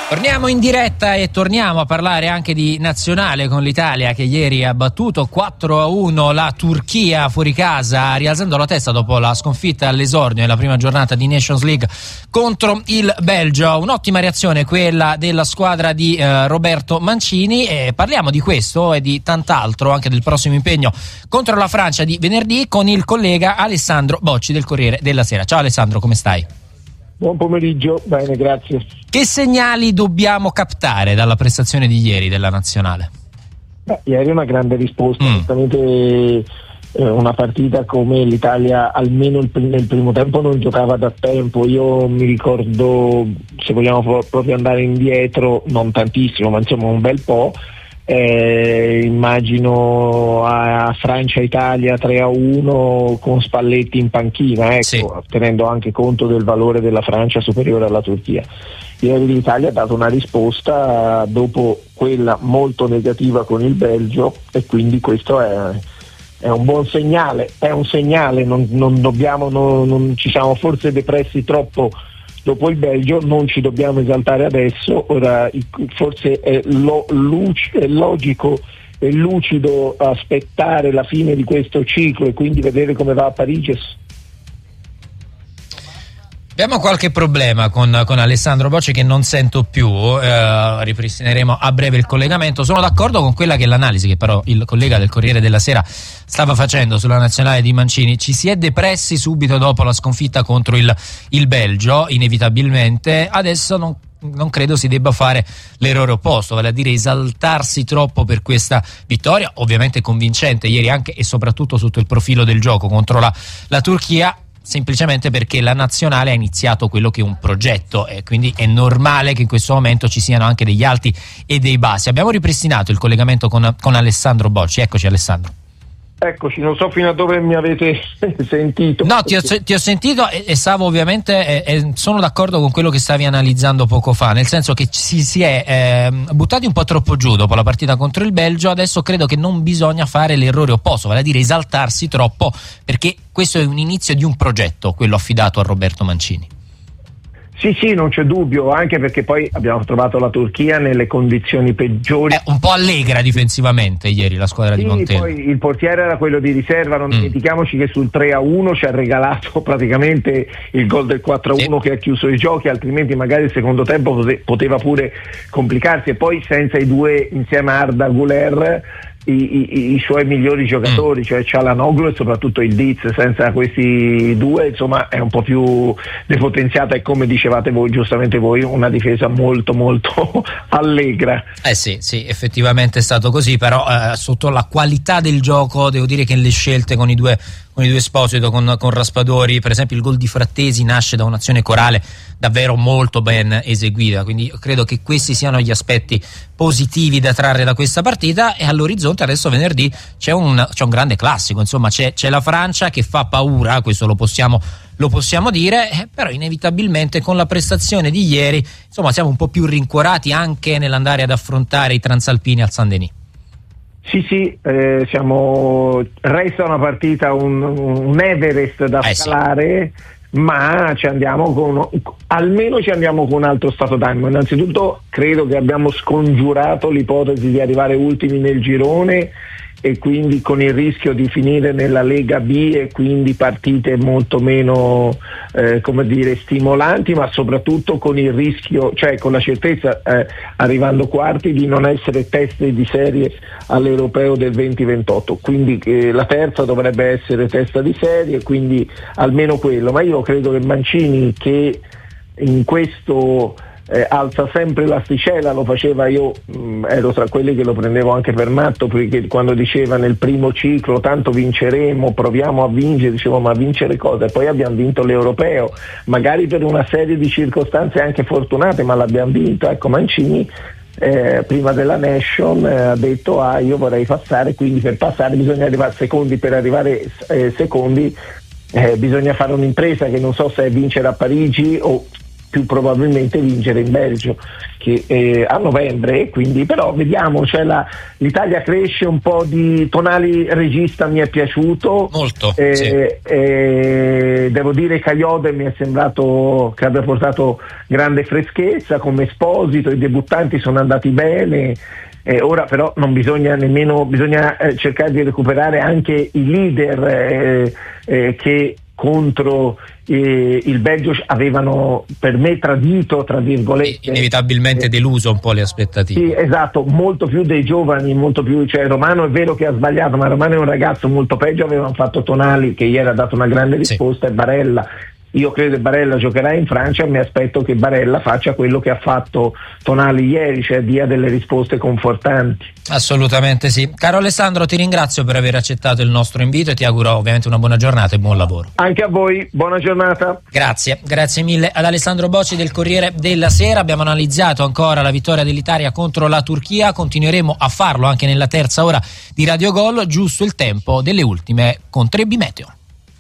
Torniamo in diretta e torniamo a parlare anche di nazionale con l'Italia che ieri ha battuto 4-1 la Turchia fuori casa, rialzando la testa dopo la sconfitta all'esordio nella prima giornata di Nations League contro il Belgio. Un'ottima reazione quella della squadra di Roberto Mancini, e parliamo di questo e di tant'altro, anche del prossimo impegno contro la Francia di venerdì, con il collega Alessandro Bocci del Corriere della Sera. Ciao Alessandro, come stai? Buon pomeriggio, bene, grazie. Che segnali dobbiamo captare dalla prestazione di ieri della nazionale? Ieri una grande risposta, esattamente una partita come l'Italia almeno nel primo tempo non giocava da tempo. Io mi ricordo, se vogliamo proprio andare indietro, non tantissimo, ma insomma un bel po'. Immagino a Francia-Italia 3-1 con Spalletti in panchina, ecco, sì, tenendo anche conto del valore della Francia superiore alla Turchia. Ieri l'Italia ha dato una risposta dopo quella molto negativa con il Belgio, e quindi questo è un buon segnale, non ci siamo forse depressi troppo dopo il Belgio, non ci dobbiamo esaltare adesso. Ora forse è logico e lucido aspettare la fine di questo ciclo e quindi vedere come va a Parigi. Abbiamo qualche problema con Alessandro Bocci che non sento più, ripristineremo a breve il collegamento. Sono d'accordo con quella che è l'analisi che però il collega del Corriere della Sera stava facendo sulla nazionale di Mancini. Ci si è depressi subito dopo la sconfitta contro il Belgio, inevitabilmente. Adesso non credo si debba fare l'errore opposto, vale a dire esaltarsi troppo per questa vittoria, ovviamente convincente ieri anche e soprattutto sotto il profilo del gioco contro la Turchia, semplicemente perché la nazionale ha iniziato quello che è un progetto, e quindi è normale che in questo momento ci siano anche degli alti e dei bassi. Abbiamo ripristinato il collegamento con Alessandro Bocci. Eccoci Alessandro. Eccoci, non so fino a dove mi avete sentito. No, ti ho sentito e stavo ovviamente sono d'accordo con quello che stavi analizzando poco fa, nel senso che si è buttati un po' troppo giù dopo la partita contro il Belgio. Adesso credo che non bisogna fare l'errore opposto, vale a dire esaltarsi troppo, perché questo è un inizio di un progetto, quello affidato a Roberto Mancini. Sì, non c'è dubbio, anche perché poi abbiamo trovato la Turchia nelle condizioni peggiori. Un po' allegra difensivamente ieri la squadra di Montella. Poi il portiere era quello di riserva, non dimentichiamoci che sul 3-1 ci ha regalato praticamente il gol del 4-1 che ha chiuso i giochi, altrimenti magari il secondo tempo poteva pure complicarsi. E poi senza i due insieme a Arda Güler i suoi migliori giocatori, cioè Çalhanoğlu e soprattutto il Diz, senza questi due insomma è un po' più depotenziata, e come dicevate voi, giustamente voi, una difesa molto molto allegra. Sì, effettivamente è stato così, però sotto la qualità del gioco devo dire che le scelte con i due Esposito, con Raspadori, per esempio il gol di Frattesi nasce da un'azione corale davvero molto ben eseguita, quindi credo che questi siano gli aspetti positivi da trarre da questa partita. E all'orizzonte adesso venerdì c'è un grande classico, insomma c'è la Francia che fa paura, questo lo possiamo dire, però inevitabilmente con la prestazione di ieri insomma siamo un po' più rincuorati anche nell'andare ad affrontare i transalpini al Saint-Denis. Sì, resta una partita, un Everest da scalare, ma almeno ci andiamo con un altro stato d'animo. Innanzitutto credo che abbiamo scongiurato l'ipotesi di arrivare ultimi nel girone, e quindi con il rischio di finire nella Lega B, e quindi partite molto meno stimolanti, ma soprattutto con il rischio, cioè con la certezza arrivando quarti di non essere teste di serie all'Europeo del 2028, quindi la terza dovrebbe essere testa di serie, quindi almeno quello. Ma io credo che Mancini, che in questo alza sempre l'asticella, lo faceva, io ero tra quelli che lo prendevo anche per matto, perché quando diceva nel primo ciclo tanto vinceremo, proviamo a vincere, dicevo ma vincere cosa? E poi abbiamo vinto l'Europeo, magari per una serie di circostanze anche fortunate, ma l'abbiamo vinto. Ecco, Mancini prima della Nation ha detto io vorrei passare, quindi per passare bisogna arrivare secondi, per arrivare secondi bisogna fare un'impresa che non so se è vincere a Parigi o più probabilmente vincere in Belgio a novembre, quindi però vediamo, cioè l'Italia cresce un po'. Di Tonali regista mi è piaciuto molto, devo dire Kayode mi è sembrato che abbia portato grande freschezza, come Esposito, i debuttanti sono andati bene. Ora però non bisogna cercare di recuperare anche i leader che contro il Belgio avevano, per me, tradito, tra virgolette, inevitabilmente deluso un po' le aspettative. Sì, esatto, molto più dei giovani, molto più, cioè Romano è vero che ha sbagliato, ma Romano è un ragazzo molto peggio. Avevano fatto Tonali, che ieri ha dato una grande risposta, e Barella. Io credo che Barella giocherà in Francia, mi aspetto che Barella faccia quello che ha fatto Tonali ieri, cioè dia delle risposte confortanti. Assolutamente sì. Caro Alessandro, ti ringrazio per aver accettato il nostro invito e ti auguro ovviamente una buona giornata e buon lavoro. Anche a voi, buona giornata. Grazie mille ad Alessandro Bocci del Corriere della Sera. Abbiamo analizzato ancora la vittoria dell'Italia contro la Turchia, continueremo a farlo anche nella terza ora di Radio Gol, giusto il tempo delle ultime con Trebbi Meteo.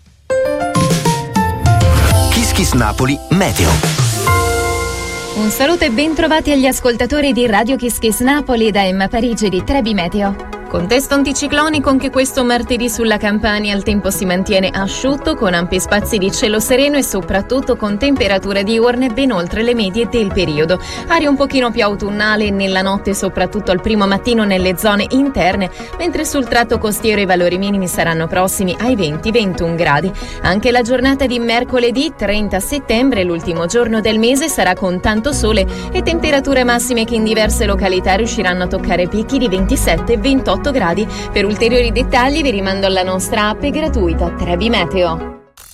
Kiss Napoli Meteo. Un saluto e ben trovati agli ascoltatori di Radio Kiss Kiss Napoli da Emma Parigi di Trebbi Meteo. Contesto anticiclonico anche questo martedì sulla Campania, il tempo si mantiene asciutto con ampi spazi di cielo sereno e soprattutto con temperature diurne ben oltre le medie del periodo. Aria un pochino più autunnale nella notte, soprattutto al primo mattino nelle zone interne, mentre sul tratto costiero i valori minimi saranno prossimi ai 20-21 gradi. Anche la giornata di mercoledì 30 settembre, l'ultimo giorno del mese, sarà con tanto sole e temperature massime che in diverse località riusciranno a toccare picchi di 27-28 gradi. Per ulteriori dettagli vi rimando alla nostra app gratuita Trebbi Meteo.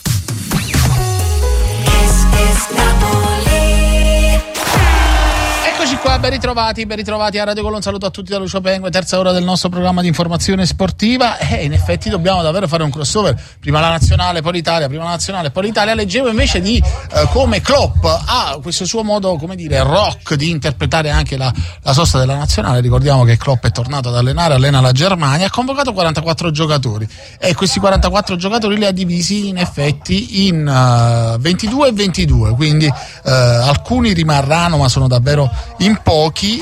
Eccoci qua, ben ritrovati a Radio Gol. Un saluto a tutti da Lucio Pengue, terza ora del nostro programma di informazione sportiva. In effetti dobbiamo davvero fare un crossover, prima la nazionale, poi l'Italia, Leggevo invece di come Klopp ha questo suo modo, come dire, rock di interpretare anche la sosta della nazionale. Ricordiamo che Klopp è tornato ad allena la Germania, ha convocato 44 giocatori e questi 44 giocatori li ha divisi in effetti in 22 e 22, quindi alcuni rimarranno, ma sono davvero in pochi,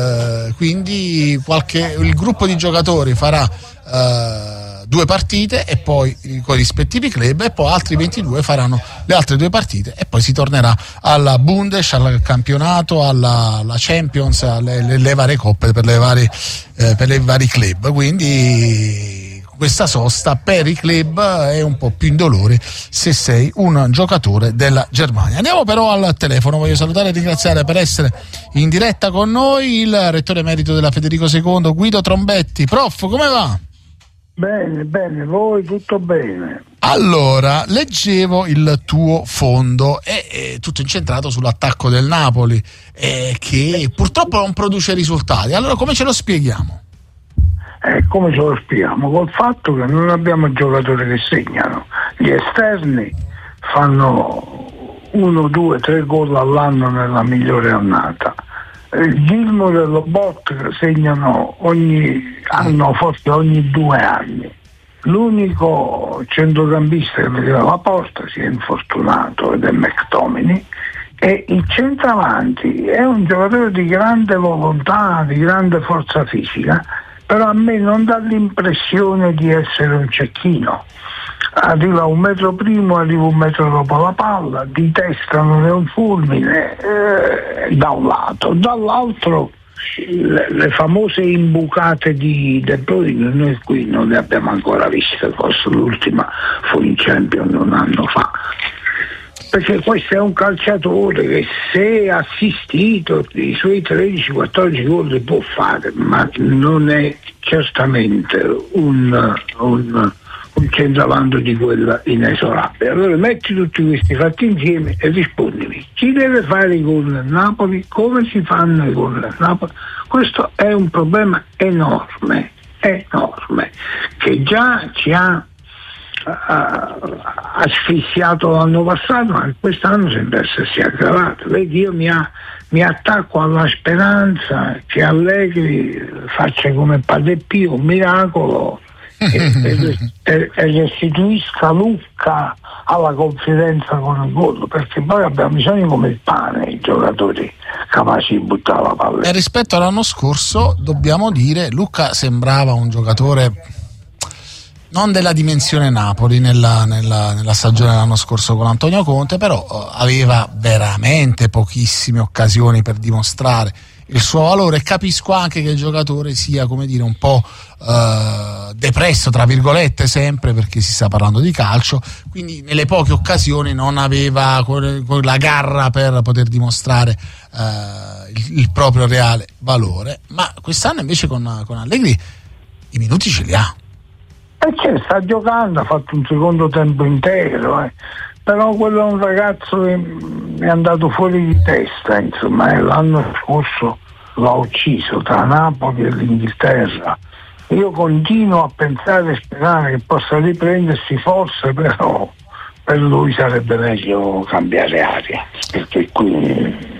quindi il gruppo di giocatori farà 2 partite e poi con i rispettivi club, e poi altri 22 faranno le altre 2 partite e poi si tornerà alla Bundes, al campionato, alla Champions, alle varie coppe per i vari club. Quindi questa sosta per i club è un po' più indolore se sei un giocatore della Germania. Andiamo però al telefono, voglio salutare e ringraziare per essere in diretta con noi il rettore emerito della Federico II, Guido Trombetti. Prof, come va? Bene, voi tutto bene? Allora, leggevo il tuo fondo, è tutto incentrato sull'attacco del Napoli, che purtroppo non produce risultati. Allora come ce lo spieghiamo? Come ce lo spieghiamo? Col fatto che non abbiamo giocatori che segnano. Gli esterni fanno 1, 2, 3 gol all'anno nella migliore annata. Gilmour e Lobot segnano ogni anno, forse ogni 2 anni. L'unico centrocampista che vedeva la porta si è infortunato ed è McTominay, e il centravanti è un giocatore di grande volontà, di grande forza fisica, però a me non dà l'impressione di essere un cecchino. Arriva 1 metro prima, arriva 1 metro dopo la palla, di testa non è un fulmine, da un lato, dall'altro le famose imbucate di De Bruyne noi qui non le abbiamo ancora viste, forse l'ultima fu in Champions un anno fa, perché questo è un calciatore che, se assistito, i suoi 13-14 gol li può fare, ma non è certamente un centravanti di quella inesorabile. Allora metti tutti questi fatti insieme e rispondimi: chi deve fare i gol nel Napoli? Come si fanno i gol nel Napoli? Questo è un problema enorme, che già ci ha asfissiato l'anno passato, ma quest'anno sembra essersi aggravato. Vedi, io mi attacco alla speranza che Allegri faccia come Padre Pio un miracolo e restituisca Lucca alla confidenza con il gol, perché poi abbiamo bisogno come il pane i giocatori capaci di buttare la palla. E rispetto all'anno scorso dobbiamo dire Lucca sembrava un giocatore non della dimensione Napoli nella stagione dell'anno scorso con Antonio Conte, però aveva veramente pochissime occasioni per dimostrare il suo valore, e capisco anche che il giocatore sia, come dire, un po' depresso tra virgolette sempre, perché si sta parlando di calcio, quindi nelle poche occasioni non aveva la garra per poter dimostrare il proprio reale valore, ma quest'anno invece con Allegri i minuti ce li ha. E sta giocando, ha fatto un secondo tempo intero, però quello è un ragazzo che è andato fuori di testa, insomma, l'anno scorso l'ha ucciso tra Napoli e l'Inghilterra. Io continuo a pensare e sperare che possa riprendersi, forse, però per lui sarebbe meglio cambiare aria, perché qui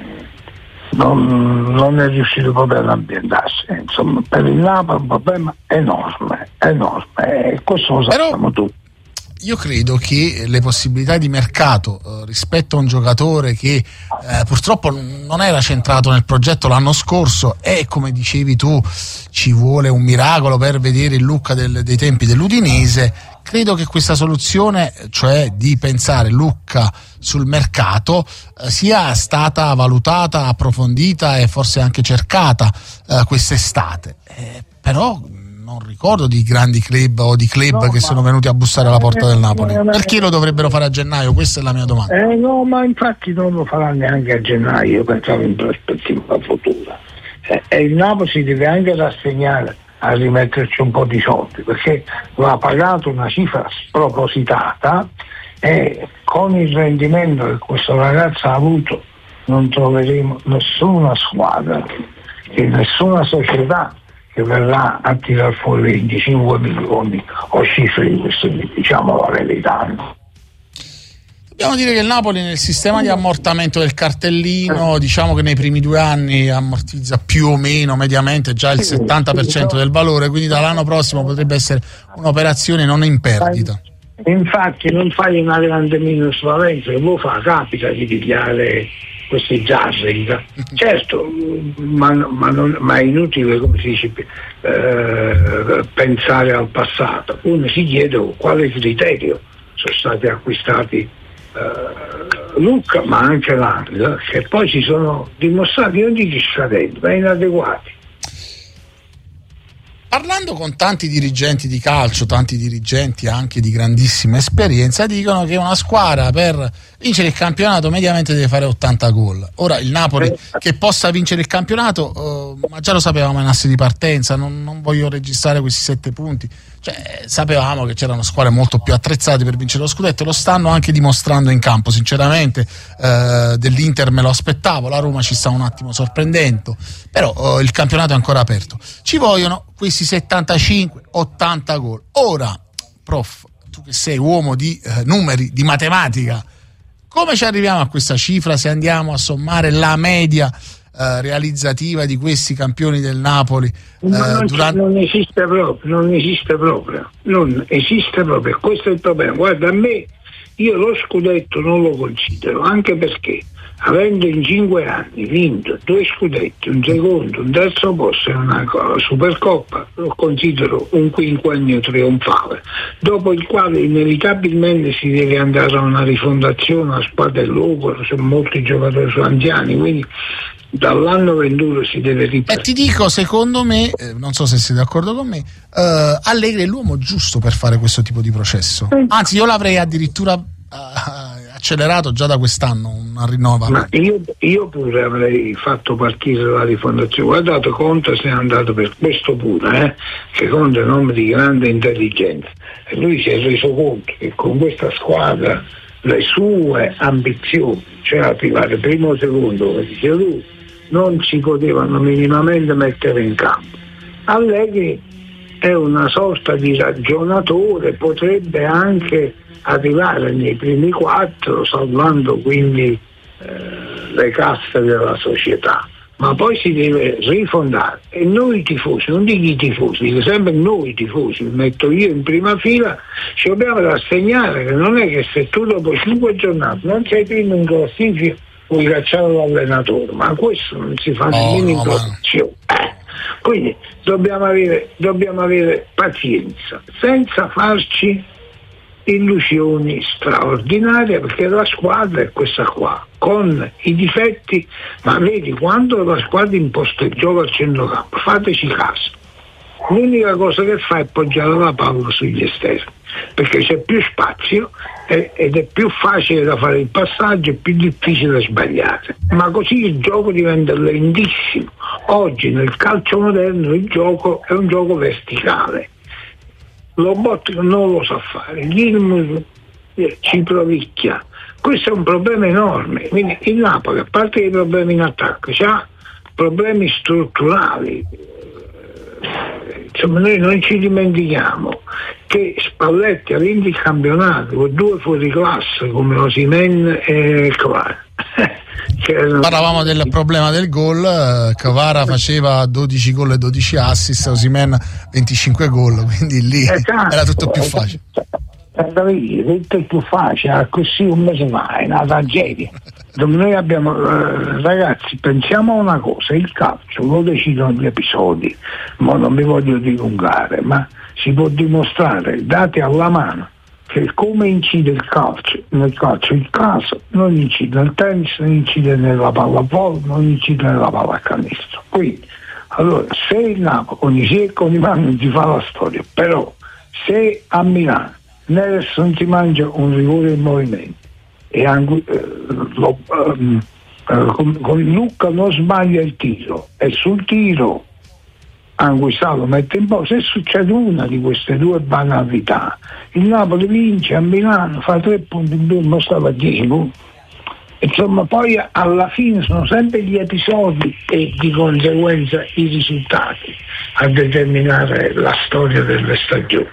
non è riuscito proprio ad ambientarsi. Insomma, per il Napoli è un problema enorme, e questo lo sappiamo tutti. Io credo che le possibilità di mercato rispetto a un giocatore che purtroppo non era centrato nel progetto l'anno scorso, e come dicevi tu ci vuole un miracolo per vedere il Lucca dei tempi dell'Udinese, credo che questa soluzione, cioè di pensare Lucca sul mercato, sia stata valutata, approfondita e forse anche cercata quest'estate, però non ricordo di grandi club o di club che sono venuti a bussare alla porta del Napoli. Perché lo dovrebbero fare a gennaio? Questa è la mia domanda. No, ma infatti non lo farà neanche a gennaio, io pensavo in prospettiva futura. E il Napoli si deve anche rassegnare a rimetterci un po' di soldi, perché lo ha pagato una cifra spropositata, e con il rendimento che questo ragazzo ha avuto non troveremo nessuna squadra e nessuna società che verrà a tirar fuori 25 milioni o cifre di questo, diciamo la verità. Dobbiamo dire che il Napoli nel sistema di ammortamento del cartellino, diciamo che nei primi 2 anni ammortizza più o meno mediamente già il 70% del valore, quindi dall'anno prossimo potrebbe essere un'operazione non in perdita. Infatti non fai una grande minusvalenza, che lo fa, capita di pigliare questi Zarring, certo, ma è inutile, come si dice, pensare al passato. Uno si chiede con quale criterio sono stati acquistati Lucca, ma anche Lang, che poi si sono dimostrati, non dico scadenti, ma inadeguati. Parlando con tanti dirigenti di calcio, tanti dirigenti anche di grandissima esperienza, dicono che una squadra per vincere il campionato mediamente deve fare 80 gol. Ora il Napoli che possa vincere il campionato, ma già lo sapevamo in asse di partenza, non voglio registrare questi 7 punti, cioè sapevamo che c'erano squadre molto più attrezzate per vincere lo scudetto, lo stanno anche dimostrando in campo. Sinceramente dell'Inter me lo aspettavo, la Roma ci sta un attimo sorprendendo, però il campionato è ancora aperto, ci vogliono questi 75-80 gol. Ora, prof, tu che sei uomo di numeri, di matematica, come ci arriviamo a questa cifra se andiamo a sommare la media realizzativa di questi campioni del Napoli? Non esiste proprio, questo è il problema. Guarda, a me, io lo scudetto non lo considero, anche perché avendo in 5 anni vinto 2 scudetti, un secondo, un terzo posto e una Supercoppa, lo considero un quinquennio trionfale, dopo il quale inevitabilmente si deve andare a una rifondazione, a squadre locali, se molti giocatori sono anziani, quindi dall'anno 21 si deve ripartire. E ti dico, secondo me, non so se sei d'accordo con me, Allegri è l'uomo giusto per fare questo tipo di processo, anzi io l'avrei addirittura accelerato già da quest'anno una rinnovamento. Ma io pure avrei fatto partire la rifondazione. Guardate, Conte se n'è andato per questo pure, che Conte è un uomo di grande intelligenza, e lui si è reso conto che con questa squadra le sue ambizioni, cioè arrivare primo o secondo, come dice lui, non si potevano minimamente mettere in campo. Allegri è una sorta di ragionatore, potrebbe anche arrivare nei primi 4, salvando quindi le casse della società, ma poi si deve rifondare. E noi tifosi, non dico i tifosi, dico sempre noi tifosi, mi metto io in prima fila, ci dobbiamo rassegnare che non è che se tu dopo 5 giornate non sei primo in classifica puoi cacciare l'allenatore, ma questo non si fa nemmeno in posizione. Quindi dobbiamo avere pazienza, senza farci illusioni straordinarie, perché la squadra è questa qua, con i difetti, ma vedi, quando la squadra imposta il gioco al centrocampo, fateci caso, l'unica cosa che fa è poggiare la palla sugli esterni, perché c'è più spazio ed è più facile da fare il passaggio e più difficile da sbagliare, ma così il gioco diventa lentissimo. Oggi nel calcio moderno il gioco è un gioco verticale, Lobotka non lo sa fare, Gilmour ci provicchia, questo è un problema enorme. Quindi il Napoli, a parte i problemi in attacco, ha problemi strutturali. Insomma, noi non ci dimentichiamo che Spalletti ha vinto il campionato con 2 fuori classe come Osimhen e Kvara. Parlavamo del problema del gol, Kvara faceva 12 gol e 12 assist, Osimhen 25 gol, quindi lì era tutto più facile. Tutto più facile, così un mese fa è una tragedia. Noi abbiamo, ragazzi, pensiamo a una cosa, il calcio lo decidono gli episodi, ma non mi voglio dilungare, ma si può dimostrare, dati alla mano, che come incide il calcio, nel calcio il caso non incide nel tennis, non incide nella pallavolo, non incide nella pallacanestro. Quindi, allora, se il Napoli con i sì e con i mani non si fa la storia, però se a Milano Neres non si mangia un rigore in movimento e con Lucca non sbaglia il tiro e sul tiro Anguissalo mette in posto, se succede una di queste 2 banalità, il Napoli vince a Milano, fa 3 punti in più, ma stava a 10 punti. Insomma, poi alla fine sono sempre gli episodi e di conseguenza i risultati a determinare la storia delle stagioni.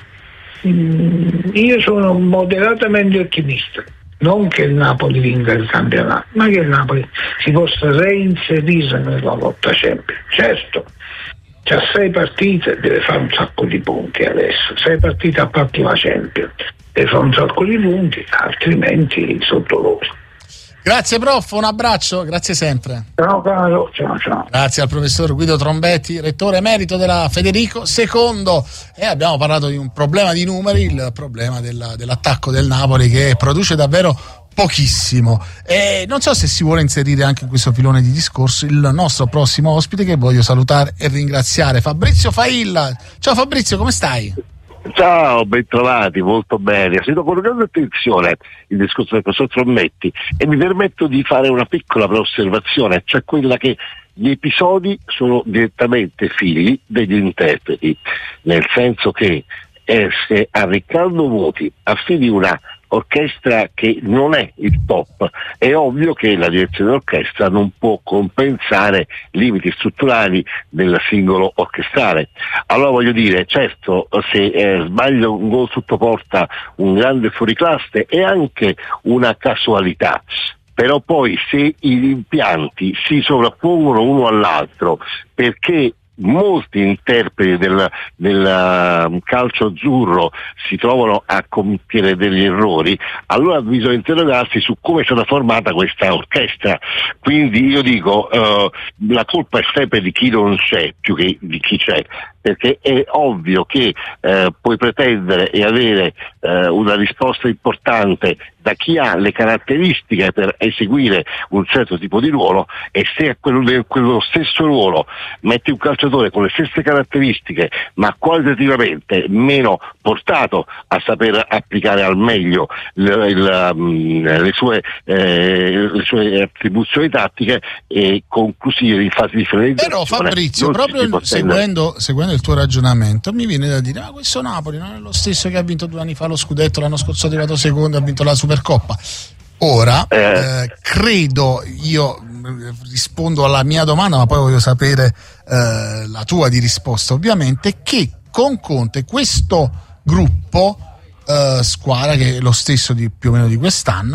Io sono moderatamente ottimista, non che il Napoli vinca il campionato, ma che il Napoli si possa reinserire nella lotta Champions. Certo, c'ha 6 partite, deve fare un sacco di punti adesso, 6 partite a parte la Champions, deve fare un sacco di punti, altrimenti sottovoce. Grazie prof, un abbraccio, grazie sempre. Ciao caro, ciao. Grazie al professor Guido Trombetti, rettore emerito della Federico II, e abbiamo parlato di un problema di numeri, il problema dell'attacco del Napoli, che produce davvero pochissimo. E non so se si vuole inserire anche in questo filone di discorso il nostro prossimo ospite, che voglio salutare e ringraziare, Fabrizio Failla. Ciao Fabrizio, come stai? Ciao, bentrovati, molto bene. Sento con grande attenzione il discorso del professor Trombetti e mi permetto di fare una piccola osservazione, cioè quella che gli episodi sono direttamente figli degli interpreti, nel senso che se a Riccardo Muti affidi una orchestra che non è il top, è ovvio che la direzione d'orchestra non può compensare limiti strutturali del singolo orchestrale. Allora voglio dire, certo, se sbaglia un gol sotto porta, un grande fuoriclasse è anche una casualità, però poi se i impianti si sovrappongono uno all'altro perché molti interpreti del calcio azzurro si trovano a compiere degli errori, allora bisogna interrogarsi su come è stata formata questa orchestra. Quindi io dico, la colpa è sempre di chi non c'è più che di chi c'è, perché è ovvio che puoi pretendere e avere una risposta importante da chi ha le caratteristiche per eseguire un certo tipo di ruolo, e se a quello stesso ruolo metti un calciatore con le stesse caratteristiche ma qualitativamente meno portato a saper applicare al meglio le sue attribuzioni tattiche e conclusive in fase di finalizzazione. Però Fabrizio, proprio seguendo il tuo ragionamento, mi viene da dire, ma questo Napoli non è lo stesso che ha vinto 2 anni fa lo scudetto, l'anno scorso è arrivato secondo e ha vinto la Supercoppa. Ora credo, io rispondo alla mia domanda, ma poi voglio sapere la tua di risposta, ovviamente, che con Conte questo gruppo squadra, che è lo stesso di più o meno di quest'anno,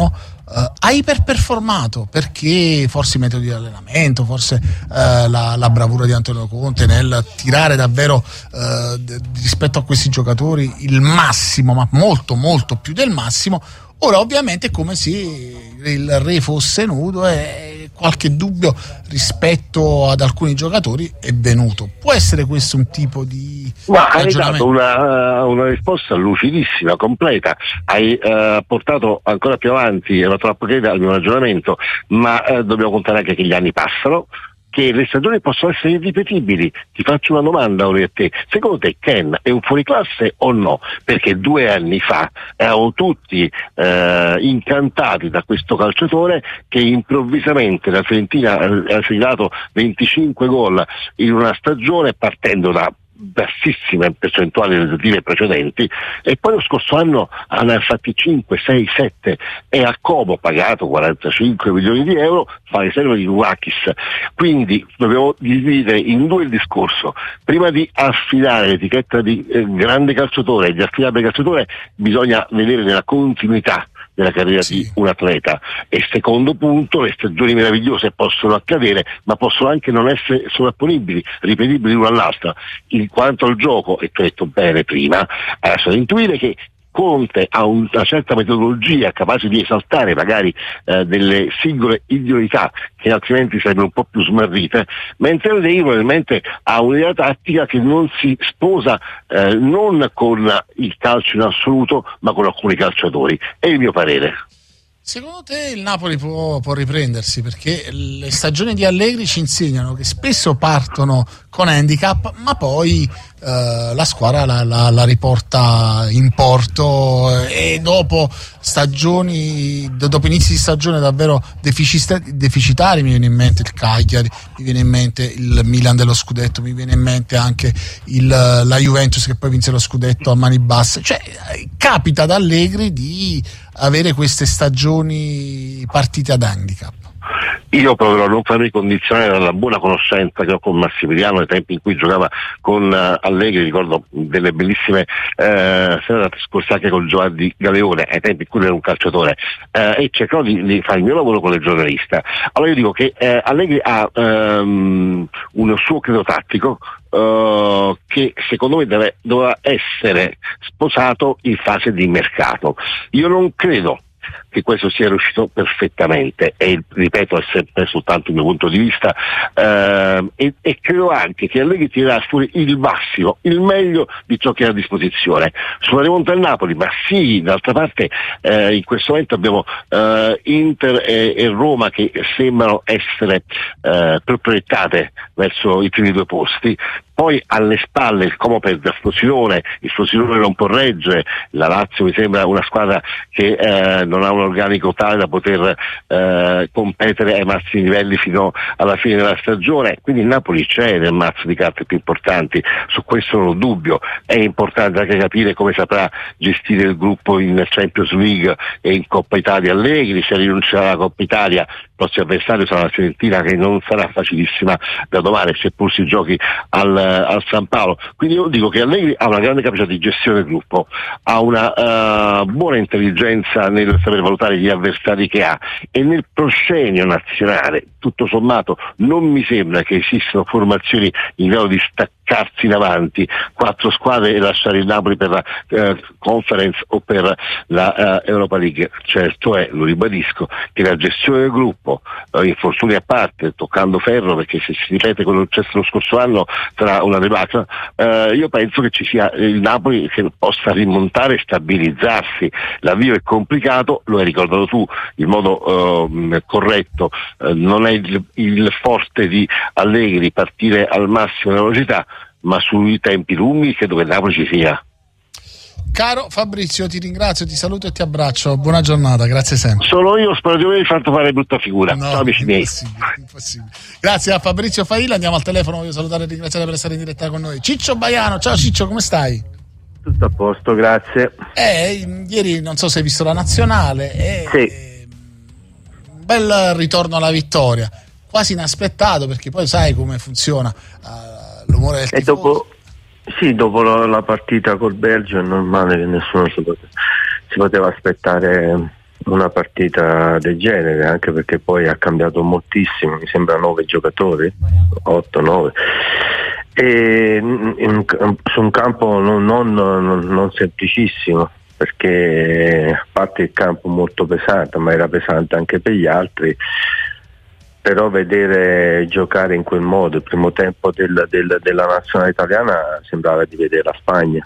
ha iperperformato, perché forse i metodi di allenamento, forse la bravura di Antonio Conte nel tirare davvero rispetto a questi giocatori il massimo, ma molto molto più del massimo. Ora ovviamente è come se il re fosse nudo e qualche dubbio rispetto ad alcuni giocatori è venuto. Può essere questo un tipo di ragionamento? Hai dato una risposta lucidissima, completa, hai portato ancora più avanti la tua pochetta al mio ragionamento, ma dobbiamo contare anche che gli anni passano, che le stagioni possono essere irripetibili. Ti faccio una domanda ora a te: secondo te Ken è un fuoriclasse o no? Perché 2 anni fa eravamo tutti incantati da questo calciatore che improvvisamente la Fiorentina ha segnato 25 gol in una stagione partendo da bassissime percentuali relative precedenti, e poi lo scorso anno hanno fatti 5, 6, 7 e a Como, pagato 45 milioni di euro, fa riserva di Luakis. Quindi dobbiamo dividere in 2 il discorso: prima di affidare l'etichetta di grande calciatore e di affidabile calciatore bisogna vedere nella continuità della carriera di un atleta, e secondo punto, le stagioni meravigliose possono accadere, ma possono anche non essere sovrapponibili, ripetibili l'una all'altra. In quanto al gioco, e tu hai detto bene prima, adesso da intuire che Conte ha una certa metodologia capace di esaltare magari delle singole idoneità che altrimenti sarebbero un po' più smarrite, mentre lei probabilmente ha un'idea tattica che non si sposa non con il calcio in assoluto, ma con alcuni calciatori. È il mio parere. Secondo te il Napoli può riprendersi? Perché le stagioni di Allegri ci insegnano che spesso partono con handicap, ma poi la squadra la riporta in porto, e dopo inizi di stagione davvero deficitari, mi viene in mente il Cagliari, mi viene in mente il Milan dello scudetto, mi viene in mente anche la Juventus che poi vinse lo scudetto a mani basse. Cioè, capita ad Allegri di avere queste stagioni partite ad handicap. Io proverò a non farmi condizionare dalla buona conoscenza che ho con Massimiliano ai tempi in cui giocava con Allegri. Ricordo delle bellissime serate trascorse anche con Giovanni Galeone ai tempi in cui era un calciatore, e cercherò di fare il mio lavoro come giornalista. Allora io dico che Allegri ha un suo credo tattico che secondo me doveva essere sposato in fase di mercato. Io non credo che questo sia riuscito perfettamente, e ripeto, è sempre soltanto il mio punto di vista, e credo anche che Allegri tirerà fuori il massimo, il meglio di ciò che ha a disposizione. Sulla rimonta al Napoli, ma sì, d'altra parte in questo momento abbiamo Inter e Roma che sembrano essere proiettate verso i primi 2 posti. Poi alle spalle il Como perde a Frosinone, il Frosinone non può reggere, la Lazio mi sembra una squadra che non ha un organico tale da poter competere ai massimi livelli fino alla fine della stagione, quindi il Napoli c'è nel mazzo di carte più importanti, su questo non ho dubbio. È importante anche capire come saprà gestire il gruppo in Champions League e in Coppa Italia Allegri. Se rinuncerà alla Coppa Italia, il prossimo avversario sarà la Fiorentina, che non sarà facilissima da domare, seppur si giochi al San Paolo. Quindi io dico che Allegri ha una grande capacità di gestione del gruppo, ha una buona intelligenza nel saper valutare gli avversari che ha, e nel proscenio nazionale tutto sommato non mi sembra che esistano formazioni in grado di staccarsi in avanti 4 squadre e lasciare il Napoli per la Conference o per la Europa League. Certo è, lo ribadisco, che la gestione del gruppo, infortuni a parte, toccando ferro, perché se si ripete quello che è successo lo scorso anno sarà una debacle, io penso che ci sia il Napoli che possa rimontare e stabilizzarsi. L'avvio è complicato, lo hai ricordato tu, il modo corretto non è il forte di Allegri partire al massimo della velocità, ma sui tempi lunghi credo che il Napoli ci sia. Caro Fabrizio, ti ringrazio, ti saluto e ti abbraccio, buona giornata, grazie sempre. Solo io spero di aver fatto fare brutta figura. No, ciao amici miei. Impossibile. Grazie a Fabrizio Failla, andiamo al telefono, voglio salutare e ringraziare per essere in diretta con noi Ciccio Baiano. Ciao Ciccio, come stai? Tutto a posto, grazie. Ieri non so se hai visto la nazionale, sì. Un bel ritorno alla vittoria, quasi inaspettato, perché poi sai come funziona l'umore del tifoso. Dopo la partita col Belgio è normale che nessuno si poteva aspettare una partita del genere, anche perché poi ha cambiato moltissimo, mi sembra 9 giocatori, 8-9, e su un campo non semplicissimo, perché a parte il campo molto pesante, ma era pesante anche per gli altri, però vedere giocare in quel modo il primo tempo della nazionale italiana sembrava di vedere la Spagna.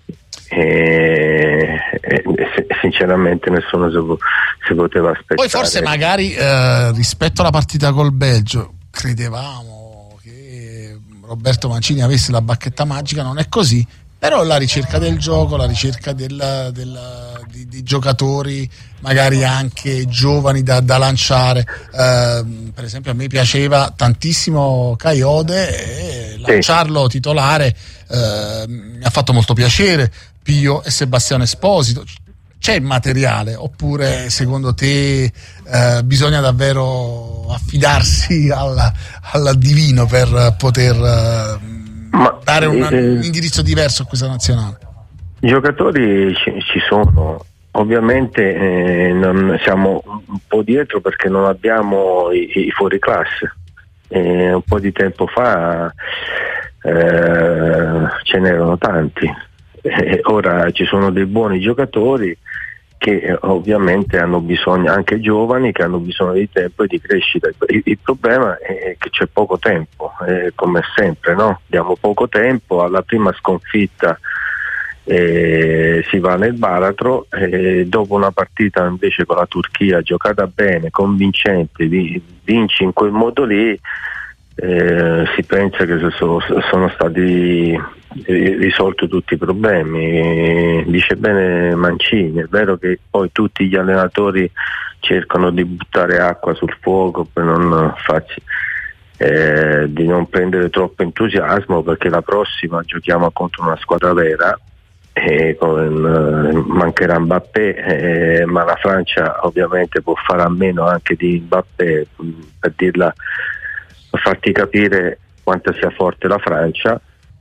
E sinceramente nessuno si poteva aspettare. Poi forse magari rispetto alla partita col Belgio credevamo che Roberto Mancini avesse la bacchetta magica, non è così, però la ricerca del gioco, la ricerca di giocatori magari anche giovani da lanciare, per esempio a me piaceva tantissimo Kayode, e lanciarlo titolare mi ha fatto molto piacere. Pio e Sebastiano Esposito, c'è il materiale, oppure secondo te bisogna davvero affidarsi al divino per poter dare un indirizzo diverso a questa nazionale? I giocatori ci sono, ovviamente siamo un po' dietro perché non abbiamo i fuoriclasse. Un po' di tempo fa ce n'erano tanti. Ora ci sono dei buoni giocatori che ovviamente hanno bisogno, anche giovani, che hanno bisogno di tempo e di crescita. Il problema è che c'è poco tempo, come sempre, no? Diamo poco tempo, alla prima sconfitta si va nel baratro, dopo una partita invece con la Turchia giocata bene, convincente, vinci in quel modo lì, si pensa che sono stati risolti tutti i problemi. Dice bene Mancini, è vero che poi tutti gli allenatori cercano di buttare acqua sul fuoco per non farci di non prendere troppo entusiasmo, perché la prossima giochiamo contro una squadra vera, mancherà Mbappé, ma la Francia ovviamente può fare a meno anche di Mbappé, per farti capire quanto sia forte la Francia.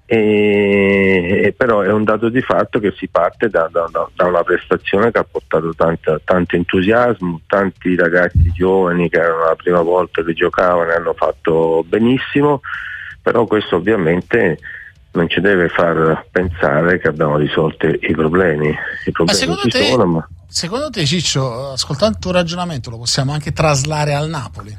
Però è un dato di fatto che si parte da una prestazione che ha portato tanto entusiasmo, tanti ragazzi giovani che erano la prima volta che giocavano e hanno fatto benissimo, però questo ovviamente non ci deve far pensare che abbiamo risolto i problemi. Secondo te, Ciccio, ascoltando il tuo ragionamento, lo possiamo anche traslare al Napoli?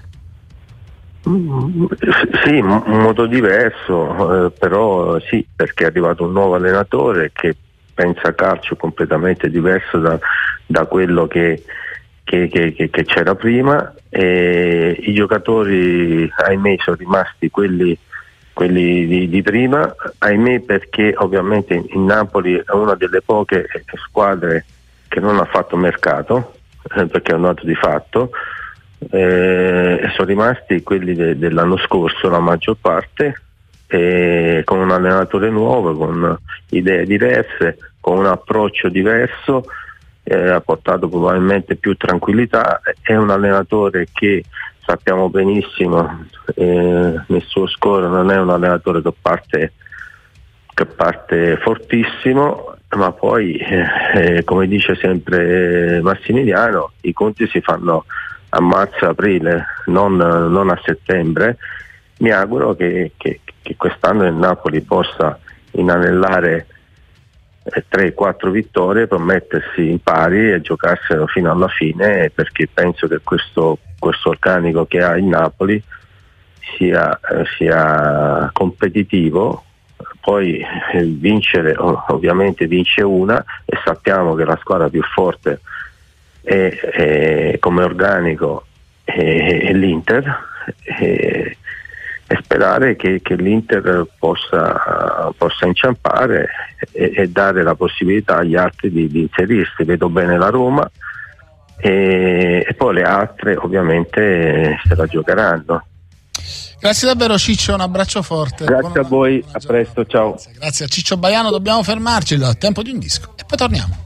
Sì, un modo diverso, però sì, perché è arrivato un nuovo allenatore che pensa calcio completamente diverso da quello che c'era prima, e i giocatori, ahimè, sono rimasti quelli di prima, ahimè, perché ovviamente il Napoli è una delle poche squadre che non ha fatto mercato, perché è un dato di fatto. Sono rimasti quelli dell'anno scorso, la maggior parte, con un allenatore nuovo, con idee diverse, con un approccio diverso, ha portato probabilmente più tranquillità. È un allenatore che sappiamo benissimo nel suo score non è un allenatore che parte fortissimo, ma poi come dice sempre Massimiliano, i conti si fanno a marzo-aprile, non a settembre. Mi auguro che quest'anno il Napoli possa inanellare 3-4 vittorie per mettersi in pari e giocarselo fino alla fine, perché penso che questo organico che ha il Napoli sia competitivo. Poi vincere, ovviamente vince una, e sappiamo che la squadra più forte come organico è l'Inter, e sperare che l'Inter possa inciampare e dare la possibilità agli altri di inserirsi. Vedo bene la Roma, e poi le altre ovviamente se la giocheranno. Grazie davvero Ciccio, un abbraccio forte. Grazie a voi, a presto, ciao. Grazie a Ciccio Baiano, dobbiamo fermarci, il tempo di un disco e poi torniamo.